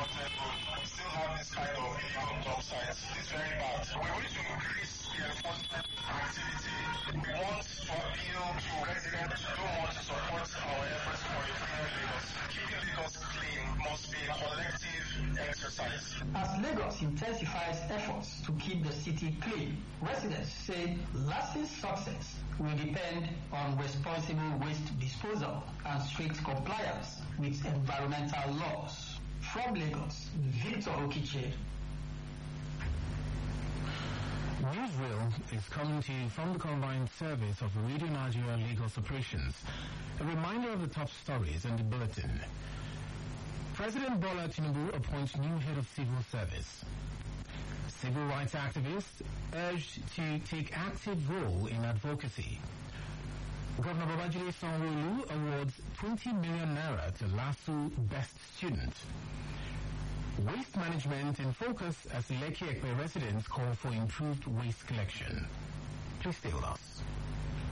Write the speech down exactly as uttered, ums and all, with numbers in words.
development road, we still have this kind of illegal dump sites. It's very bad. We're going to increase the enforcement activity. We want to appeal to residents who don't want to support our efforts for a cleaner Lagos. Keeping Lagos clean must be a collective exercise. As Lagos intensifies efforts to keep the city clean, residents say lasting success will depend on responsible waste disposal and strict compliance with environmental laws. From Lagos, Victor Okiche. Newsreel is coming to you from the combined service of Radio Nigeria Lagos Operations. A reminder of the top stories in the bulletin. President Bola Tinubu appoints new head of civil service. Civil rights activists urged to take active role in advocacy. Governor Babajide Sanwo-Olu awards twenty million naira to LASU Best Student. Waste management in focus as Lekki Ekpe residents call for improved waste collection. Please stay with us.